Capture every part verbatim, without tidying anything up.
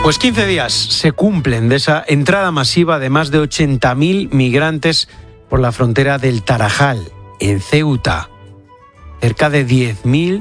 Pues quince días se cumplen de esa entrada masiva de más de ochenta mil migrantes por la frontera del Tarajal, en Ceuta. Cerca de diez mil,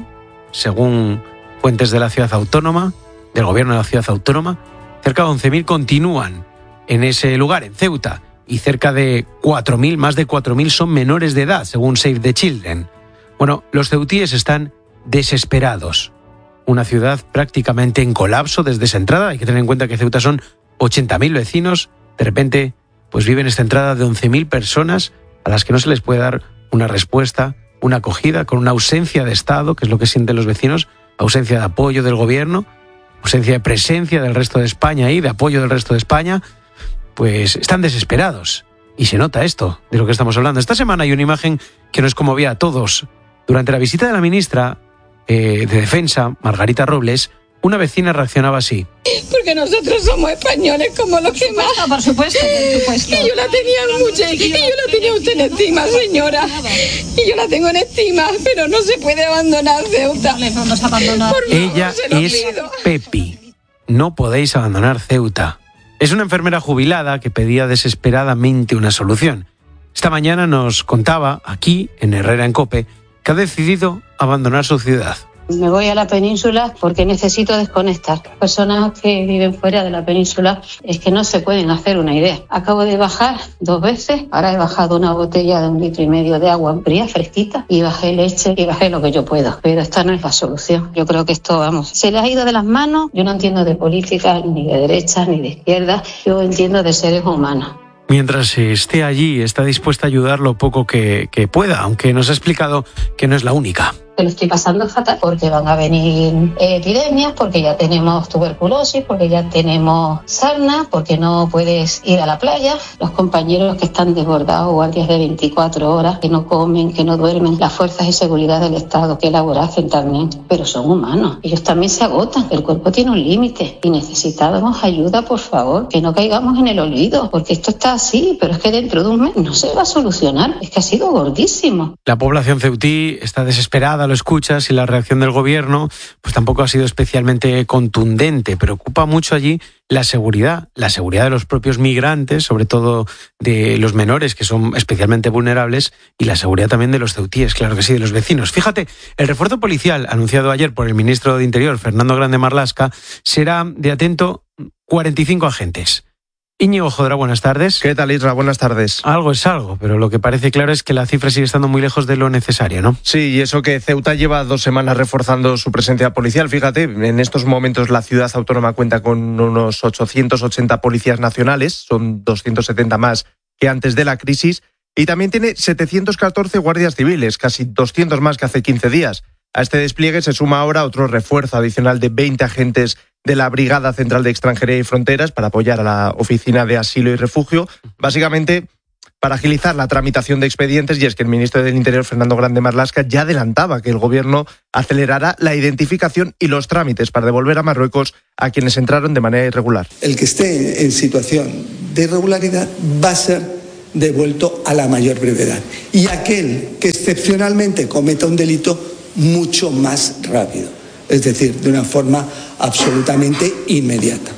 según fuentes de la ciudad autónoma, del gobierno de la ciudad autónoma, cerca de once mil continúan en ese lugar, en Ceuta, y cerca de cuatro mil, más de cuatro mil son menores de edad, según Save the Children. Bueno, los ceutíes están desesperados. Una ciudad prácticamente en colapso desde esa entrada. Hay que tener en cuenta que Ceuta son ochenta mil vecinos. De repente, pues viven esta entrada de once mil personas a las que no se les puede dar una respuesta, una acogida, con una ausencia de Estado, que es lo que sienten los vecinos, ausencia de apoyo del gobierno, ausencia de presencia del resto de España y de apoyo del resto de España. Pues están desesperados. Y se nota esto de lo que estamos hablando. Esta semana hay una imagen que nos conmovía a todos. Durante la visita de la ministra Eh, de Defensa, Margarita Robles, una vecina reaccionaba así. Porque nosotros somos españoles como los que más. Por supuesto, por supuesto. Y yo la tenía mucho, y yo la tenía usted en estima, señora. Y yo la tengo en estima, pero no se puede abandonar Ceuta. No le vamos a abandonar. Por favor, Ella se lo es pido. Pepi. No podéis abandonar Ceuta. Es una enfermera jubilada que pedía desesperadamente una solución. Esta mañana nos contaba, aquí, en Herrera en COPE, que ha decidido abandonar su ciudad. Me voy a la península porque necesito desconectar. Personas que viven fuera de la península es que no se pueden hacer una idea. Acabo de bajar dos veces, ahora he bajado una botella de un litro y medio de agua fría, fresquita, y bajé leche y bajé lo que yo puedo. Pero esta no es la solución. Yo creo que esto, vamos, se les ha ido de las manos. Yo no entiendo de política, ni de derechas, ni de izquierdas. Yo entiendo de seres humanos. Mientras esté allí, está dispuesta a ayudar lo poco que, que pueda, aunque nos ha explicado que no es la única. Que lo estoy pasando fatal porque van a venir epidemias, porque ya tenemos tuberculosis, porque ya tenemos sarna, porque no puedes ir a la playa. Los compañeros que están desbordados, guardias de veinticuatro horas, que no comen, que no duermen, las fuerzas de seguridad del Estado, que labor hacen también, pero son humanos. Ellos también se agotan, el cuerpo tiene un límite y necesitamos ayuda, por favor, que no caigamos en el olvido, porque esto está así, pero es que dentro de un mes no se va a solucionar, es que ha sido gordísimo. La población ceutí está desesperada, lo escuchas, y la reacción del gobierno pues tampoco ha sido especialmente contundente. Preocupa mucho allí la seguridad, la seguridad de los propios migrantes, sobre todo de los menores, que son especialmente vulnerables, y la seguridad también de los ceutíes, claro que sí, de los vecinos. Fíjate, el refuerzo policial anunciado ayer por el ministro de Interior, Fernando Grande Marlaska, será de atento cuarenta y cinco agentes. Íñigo Jodra, buenas tardes. ¿Qué tal, Isra? Buenas tardes. Algo es algo, pero lo que parece claro es que la cifra sigue estando muy lejos de lo necesario, ¿no? Sí, y eso que Ceuta lleva dos semanas reforzando su presencia policial. Fíjate, en estos momentos la ciudad autónoma cuenta con unos ochocientos ochenta policías nacionales, son doscientos setenta más que antes de la crisis, y también tiene setecientos catorce guardias civiles, casi doscientos más que hace quince días. A este despliegue se suma ahora otro refuerzo adicional de veinte agentes de la Brigada Central de Extranjería y Fronteras para apoyar a la Oficina de Asilo y Refugio, básicamente para agilizar la tramitación de expedientes. Y es que el ministro del Interior, Fernando Grande Marlaska, ya adelantaba que el gobierno acelerará la identificación y los trámites para devolver a Marruecos a quienes entraron de manera irregular. El que esté en situación de irregularidad va a ser devuelto a la mayor brevedad. Y aquel que excepcionalmente cometa un delito, mucho más rápido. Es decir, de una forma absolutamente inmediata.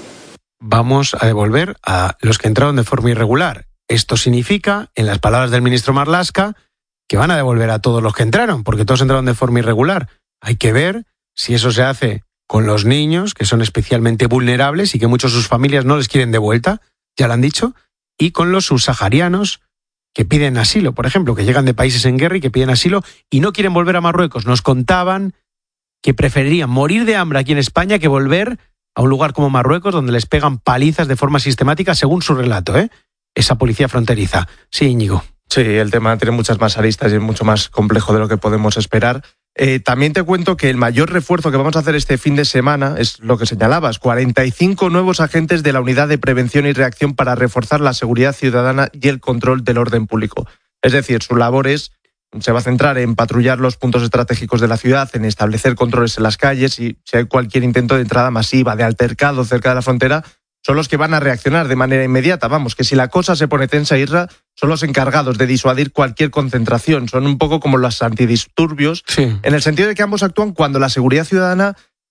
Vamos a devolver a los que entraron de forma irregular. Esto significa, en las palabras del ministro Marlaska, que van a devolver a todos los que entraron, porque todos entraron de forma irregular. Hay que ver si eso se hace con los niños, que son especialmente vulnerables y que muchos de sus familias no les quieren de vuelta, ya lo han dicho, y con los subsaharianos que piden asilo, por ejemplo, que llegan de países en guerra y que piden asilo y no quieren volver a Marruecos. Nos contaban que preferirían morir de hambre aquí en España que volver a un lugar como Marruecos, donde les pegan palizas de forma sistemática, según su relato, ¿eh? Esa policía fronteriza. Sí, Íñigo. Sí, el tema tiene muchas más aristas y es mucho más complejo de lo que podemos esperar. Eh, también te cuento que el mayor refuerzo que vamos a hacer este fin de semana es lo que señalabas, cuarenta y cinco nuevos agentes de la Unidad de Prevención y Reacción para reforzar la seguridad ciudadana y el control del orden público. Es decir, su labor es, se va a centrar en patrullar los puntos estratégicos de la ciudad, en establecer controles en las calles, y si hay cualquier intento de entrada masiva, de altercado cerca de la frontera, son los que van a reaccionar de manera inmediata. Vamos, que si la cosa se pone tensa, Isra, son los encargados de disuadir cualquier concentración. Son un poco como los antidisturbios, sí, en el sentido de que ambos actúan cuando la seguridad ciudadana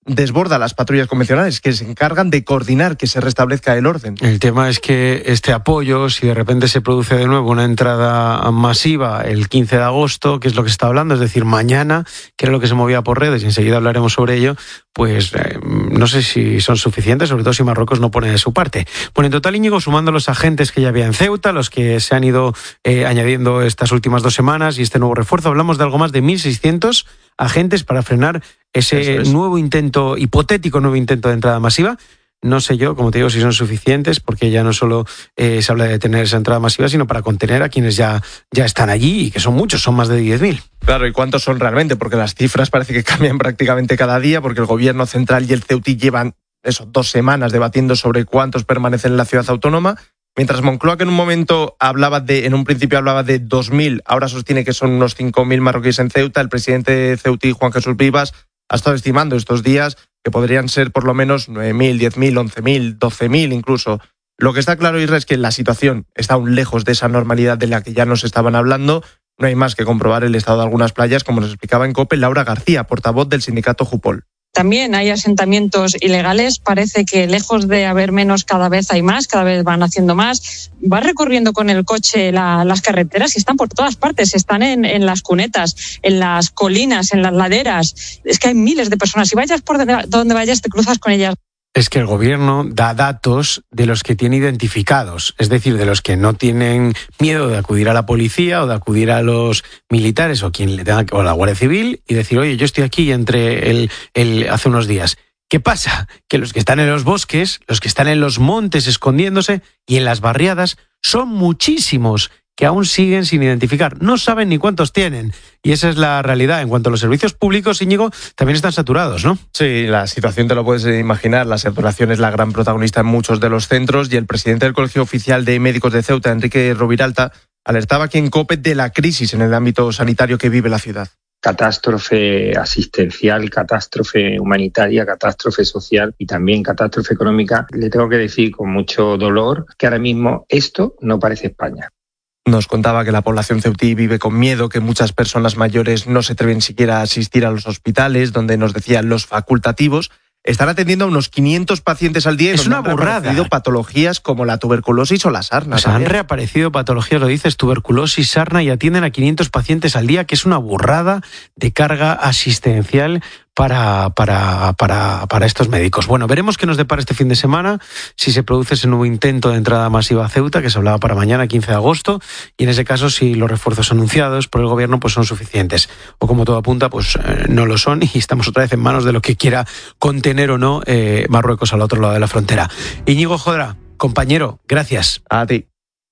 desborda las patrullas convencionales, que se encargan de coordinar que se restablezca el orden. El tema es que este apoyo, si de repente se produce de nuevo una entrada masiva el quince de agosto, que es lo que se está hablando, es decir, mañana, que era lo que se movía por redes, y enseguida hablaremos sobre ello, pues eh, no sé si son suficientes, sobre todo si Marruecos no pone de su parte. Bueno, en total, Íñigo, sumando los agentes que ya había en Ceuta, los que se han ido eh, añadiendo estas últimas dos semanas y este nuevo refuerzo, hablamos de algo más de mil seiscientos agentes para frenar ese es. nuevo intento, hipotético nuevo intento de entrada masiva. No sé yo, como te digo, si son suficientes, porque ya no solo eh, se habla de detener esa entrada masiva, sino para contener a quienes ya, ya están allí, y que son muchos, son más de diez mil. Claro, ¿y cuántos son realmente? Porque las cifras parece que cambian prácticamente cada día, porque el gobierno central y el Ceutí llevan eso, dos semanas debatiendo sobre cuántos permanecen en la ciudad autónoma, mientras Moncloa, que en un momento hablaba de, en un principio hablaba de dos mil, ahora sostiene que son unos cinco mil marroquíes en Ceuta. El presidente ceutí, Juan Jesús Vivas, ha estado estimando estos días que podrían ser por lo menos nueve mil, diez mil, once mil, doce mil incluso. Lo que está claro, Isra, es que la situación está aún lejos de esa normalidad de la que ya nos estaban hablando. No hay más que comprobar el estado de algunas playas, como nos explicaba en COPE Laura García, portavoz del sindicato Jupol. También hay asentamientos ilegales, parece que lejos de haber menos cada vez hay más, cada vez van haciendo más. Vas recorriendo con el coche la, las carreteras y están por todas partes, están en, en las cunetas, en las colinas, en las laderas. Es que hay miles de personas, si vayas por donde vayas te cruzas con ellas. Es que el gobierno da datos de los que tiene identificados, es decir, de los que no tienen miedo de acudir a la policía o de acudir a los militares o quien le tenga que, o a la Guardia Civil, y decir, oye, yo estoy aquí entre el, el hace unos días. ¿Qué pasa? Que los que están en los bosques, los que están en los montes escondiéndose y en las barriadas son muchísimos que aún siguen sin identificar. No saben ni cuántos tienen. Y esa es la realidad. En cuanto a los servicios públicos, Íñigo, también están saturados, ¿no? Sí, la situación te lo puedes imaginar. La saturación es la gran protagonista en muchos de los centros, y el presidente del Colegio Oficial de Médicos de Ceuta, Enrique Roviralta, alertaba aquí en COPE de la crisis en el ámbito sanitario que vive la ciudad. Catástrofe asistencial, catástrofe humanitaria, catástrofe social y también catástrofe económica. Le tengo que decir con mucho dolor que ahora mismo esto no parece España. Nos contaba que la población ceutí vive con miedo, que muchas personas mayores no se atreven siquiera a asistir a los hospitales, donde nos decían los facultativos están atendiendo a unos quinientos pacientes al día. Es una burrada. Han reaparecido patologías como la tuberculosis o la sarna. O sea, han reaparecido patologías, lo dices, tuberculosis, sarna, y atienden a quinientos pacientes al día, que es una burrada de carga asistencial para, para, para, para estos médicos. Bueno, veremos qué nos depara este fin de semana, si se produce ese nuevo intento de entrada masiva a Ceuta, que se hablaba para mañana, quince de agosto, y en ese caso, si los refuerzos anunciados por el gobierno pues son suficientes. O como todo apunta, pues eh, no lo son, y estamos otra vez en manos de lo que quiera contener o no eh, Marruecos al otro lado de la frontera. Íñigo Jodra, compañero, gracias. A ti.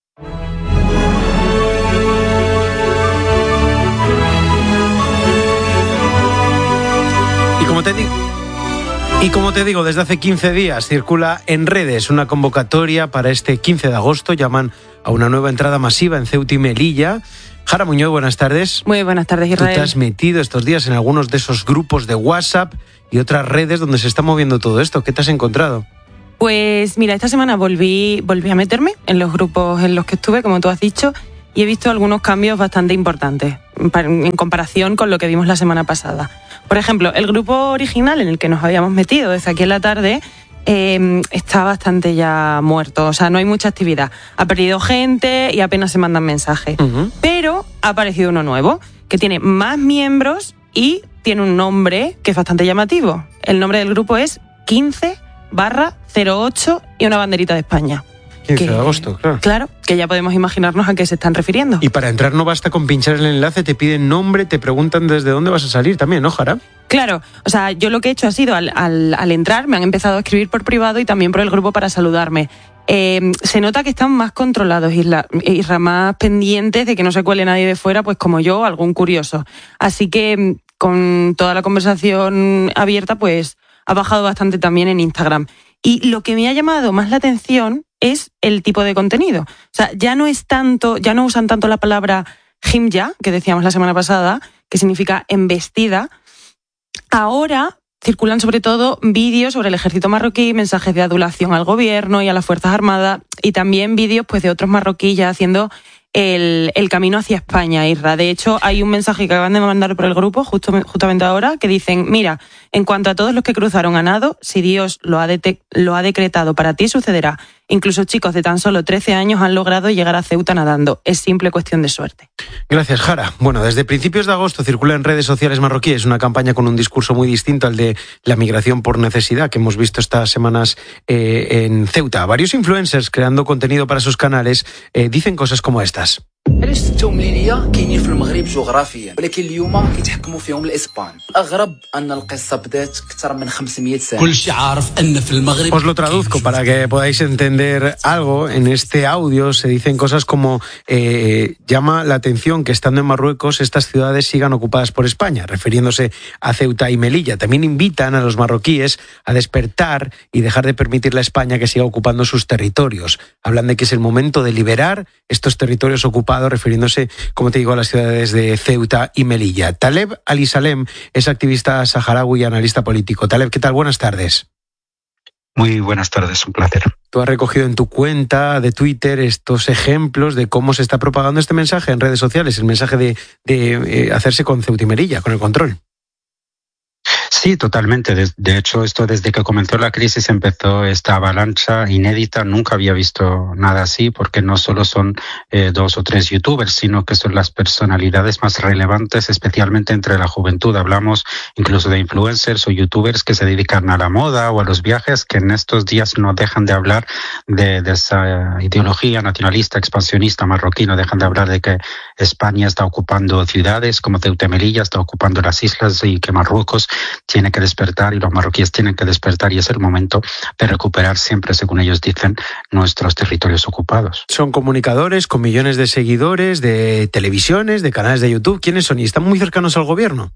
Como te digo, y como te digo, desde hace quince días circula en redes una convocatoria para este quince de agosto. Llaman a una nueva entrada masiva en Ceuta y Melilla. Jara Muñoz, buenas tardes. Muy buenas tardes, Israel. Tú te has metido estos días en algunos de esos grupos de WhatsApp y otras redes donde se está moviendo todo esto. ¿Qué te has encontrado? Pues mira, esta semana volví, volví a meterme en los grupos en los que estuve, como tú has dicho, y he visto algunos cambios bastante importantes en comparación con lo que vimos la semana pasada. Por ejemplo, el grupo original en el que nos habíamos metido desde aquí en la tarde eh, está bastante ya muerto, o sea, no hay mucha actividad. Ha perdido gente y apenas se mandan mensajes. Uh-huh. Pero ha aparecido uno nuevo, que tiene más miembros y tiene un nombre que es bastante llamativo. El nombre del grupo es quince barra cero ocho y una banderita de España. quince de agosto, claro. Claro, que ya podemos imaginarnos a qué se están refiriendo. Y para entrar no basta con pinchar el enlace, te piden nombre, te preguntan desde dónde vas a salir también, ¿no, Jara? Claro, o sea, yo lo que he hecho ha sido, al, al, al entrar, me han empezado a escribir por privado y también por el grupo para saludarme. Eh, se nota que están más controlados, Isla, Isla, más pendientes de que no se cuele nadie de fuera, pues como yo, algún curioso. Así que con toda la conversación abierta, pues ha bajado bastante también en Instagram. Y lo que me ha llamado más la atención es el tipo de contenido. O sea, ya no es tanto, ya no usan tanto la palabra himya, que decíamos la semana pasada, que significa embestida. Ahora circulan sobre todo vídeos sobre el ejército marroquí, mensajes de adulación al gobierno y a las Fuerzas Armadas, y también vídeos pues de otros marroquíes ya haciendo el, el camino hacia España, Isra. De hecho, hay un mensaje que acaban de mandar por el grupo, justo, justamente ahora, que dicen, mira, en cuanto a todos los que cruzaron a nado, si Dios lo ha, de- lo ha decretado para ti, sucederá. Incluso chicos de tan solo trece años han logrado llegar a Ceuta nadando. Es simple cuestión de suerte. Gracias, Jara. Bueno, desde principios de agosto circula en redes sociales marroquíes una campaña con un discurso muy distinto al de la migración por necesidad que hemos visto estas semanas eh, en Ceuta. Varios influencers creando contenido para sus canales eh, dicen cosas como estas. علاش ستة ومليلية كاينين في المغرب جغرافيا ولكن اليوم كيتحكموا فيهم الاسبان اغرب ان القصه بدات اكثر من خمسمية سنه كل شيء عارف ان في المغرب. Os lo traduzco para que podáis entender algo. En este audio se dicen cosas como eh, llama la atención que estando en Marruecos estas ciudades sigan ocupadas por España, refiriéndose a Ceuta y Melilla. También invitan a los marroquíes a despertar y dejar de permitirle a España que siga ocupando sus territorios. Hablan de que es el momento de liberar estos territorios ocupados, refiriéndose, como te digo, a las ciudades de Ceuta y Melilla. Taleb Ali-Salem es activista saharaui y analista político. Taleb, ¿qué tal? Buenas tardes. Muy buenas tardes, un placer. Tú has recogido en tu cuenta de Twitter estos ejemplos de cómo se está propagando este mensaje en redes sociales, el mensaje de, de eh, hacerse con Ceuta y Melilla, con el control. Sí, totalmente. De, de hecho, esto desde que comenzó la crisis empezó esta avalancha inédita. Nunca había visto nada así, porque no solo son eh, dos o tres youtubers, sino que son las personalidades más relevantes, especialmente entre la juventud. Hablamos incluso de influencers o youtubers que se dedican a la moda o a los viajes, que en estos días no dejan de hablar de, de esa ideología nacionalista, expansionista marroquí. No dejan de hablar de que España está ocupando ciudades como Ceuta y Melilla, está ocupando las islas y que Marruecos tiene que despertar y los marroquíes tienen que despertar y es el momento de recuperar siempre, según ellos dicen, nuestros territorios ocupados. Son comunicadores con millones de seguidores, de televisiones, de canales de YouTube. ¿Quiénes son? ¿Y están muy cercanos al gobierno?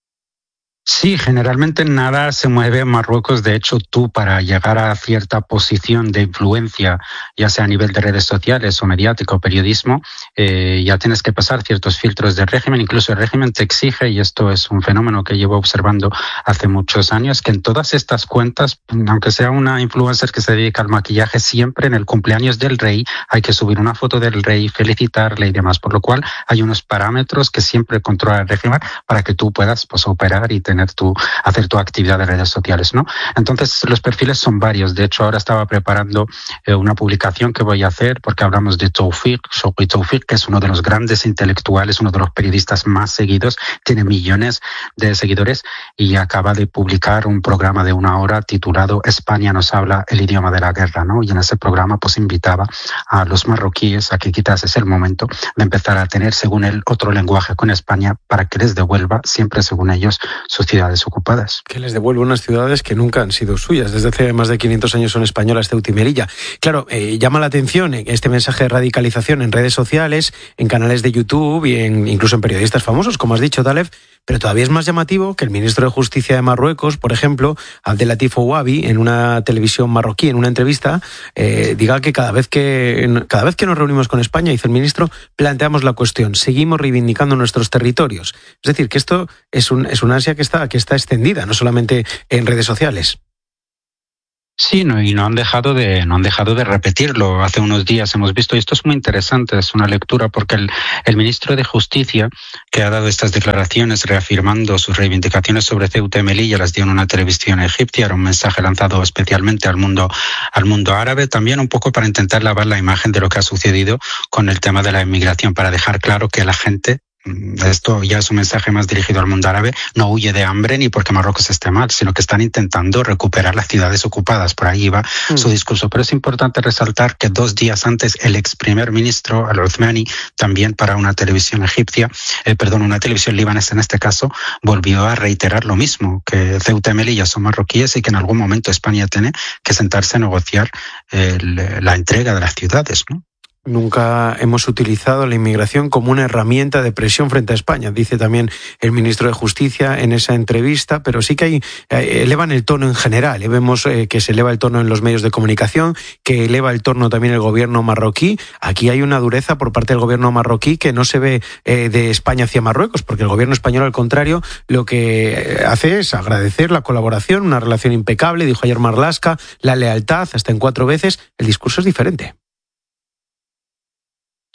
Sí, generalmente nada se mueve en Marruecos. De hecho, tú para llegar a cierta posición de influencia, ya sea a nivel de redes sociales o mediático o periodismo, eh, ya tienes que pasar ciertos filtros del régimen. Incluso el régimen te exige, y esto es un fenómeno que llevo observando hace muchos años, que en todas estas cuentas, aunque sea una influencer que se dedica al maquillaje, siempre en el cumpleaños del rey hay que subir una foto del rey, felicitarle y demás. Por lo cual hay unos parámetros que siempre controla el régimen para que tú puedas pues, operar y tener Tu, hacer tu actividad de redes sociales, ¿no? Entonces los perfiles son varios. De hecho, ahora estaba preparando eh, una publicación que voy a hacer porque hablamos de Tawfiq, Shawqi Tawfiq, que es uno de los grandes intelectuales, uno de los periodistas más seguidos, tiene millones de seguidores y acaba de publicar un programa de una hora titulado España nos habla el idioma de la guerra, ¿no? Y en ese programa pues invitaba a los marroquíes a que quizás es el momento de empezar a tener, según él, otro lenguaje con España para que les devuelva siempre, según ellos, sus ciudades ocupadas. Que les devuelve unas ciudades que nunca han sido suyas. Desde hace más de quinientos años son españolas, Ceuta y Melilla. Claro, eh, llama la atención este mensaje de radicalización en redes sociales, en canales de YouTube y en, incluso en periodistas famosos, como has dicho, Taleb, pero todavía es más llamativo que el ministro de Justicia de Marruecos, por ejemplo, Abdelatif Ouabi, en una televisión marroquí, en una entrevista, eh, diga que cada vez que cada vez que nos reunimos con España, dice el ministro, planteamos la cuestión, seguimos reivindicando nuestros territorios. Es decir, que esto es, un, es una ansia que está, que está extendida, no solamente en redes sociales. Sí, no, y no han dejado de no han dejado de repetirlo. Hace unos días hemos visto, y esto es muy interesante, es una lectura, porque el, el ministro de Justicia, que ha dado estas declaraciones reafirmando sus reivindicaciones sobre Ceuta y Melilla, las dio en una televisión egipcia, era un mensaje lanzado especialmente al mundo, al mundo árabe, también un poco para intentar lavar la imagen de lo que ha sucedido con el tema de la inmigración, para dejar claro que la gente, esto ya es un mensaje más dirigido al mundo árabe, no huye de hambre ni porque Marruecos esté mal, sino que están intentando recuperar las ciudades ocupadas. Por ahí va mm. su discurso. Pero es importante resaltar que dos días antes el ex primer ministro Al-Othmani, también para una televisión egipcia, eh, perdón, una televisión libanesa en este caso, volvió a reiterar lo mismo, que Ceuta y Melilla son marroquíes y que en algún momento España tiene que sentarse a negociar el, la entrega de las ciudades, ¿no? Nunca hemos utilizado la inmigración como una herramienta de presión frente a España, dice también el ministro de Justicia en esa entrevista, pero sí que hay, eh, elevan el tono en general. Eh, vemos eh, que se eleva el tono en los medios de comunicación, que eleva el tono también el gobierno marroquí. Aquí hay una dureza por parte del gobierno marroquí que no se ve eh, de España hacia Marruecos, porque el gobierno español, al contrario, lo que hace es agradecer la colaboración, una relación impecable, dijo ayer Marlaska, la lealtad hasta en cuatro veces. El discurso es diferente.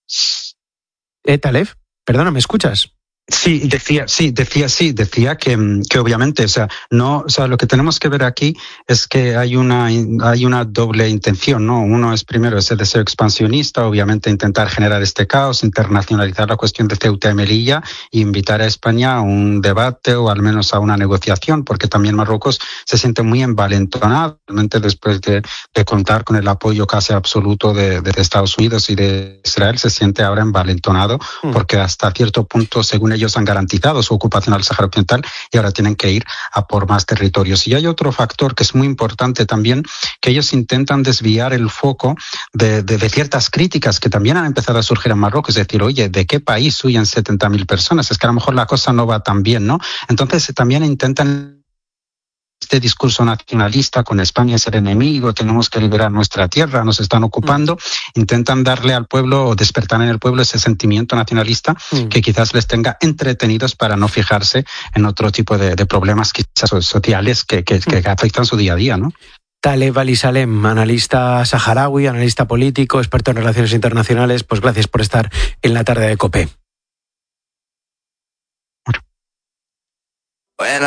Eh, Taleb, perdona, ¿me escuchas? Sí, decía, sí, decía, sí, decía que, que obviamente, o sea, no, o sea, lo que tenemos que ver aquí es que hay una, hay una doble intención, ¿no? Uno es primero ese deseo expansionista, obviamente intentar generar este caos, internacionalizar la cuestión de Ceuta y Melilla e invitar a España a un debate o al menos a una negociación, porque también Marruecos se siente muy envalentonado, realmente después de, de contar con el apoyo casi absoluto de, de Estados Unidos y de Israel, se siente ahora envalentonado, mm. porque hasta cierto punto, según ellos han garantizado su ocupación al Sáhara Occidental y ahora tienen que ir a por más territorios. Y hay otro factor que es muy importante también, que ellos intentan desviar el foco de, de, de ciertas críticas que también han empezado a surgir en Marruecos, es decir, oye, ¿de qué país huyen setenta mil personas? Es que a lo mejor la cosa no va tan bien, ¿no? Entonces también intentan este discurso nacionalista, con España es el enemigo, tenemos que liberar nuestra tierra, nos están ocupando, mm. intentan darle al pueblo o despertar en el pueblo ese sentimiento nacionalista mm. que quizás les tenga entretenidos para no fijarse en otro tipo de, de problemas quizás sociales que, que, mm. que afectan su día a día, ¿no? Taleb Ali-Salem, analista saharaui, analista político, experto en relaciones internacionales, pues gracias por estar en la tarde de COPE. Bueno.